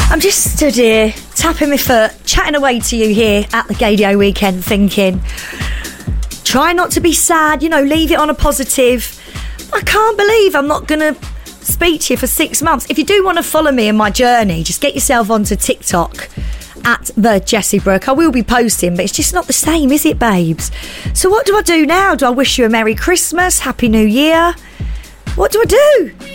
I'm just stood here, tapping my foot, chatting away to you here at the Gaydio weekend, thinking, try not to be sad, leave it on a positive. I can't believe I'm not going to speak to you for 6 months. If you do want to follow me in my journey, just get yourself onto TikTok at the Jessie Brooke. I will be posting, but it's just not the same, is it, babes? So what do I do now? Do I wish you a Merry Christmas, Happy New Year? What do I do?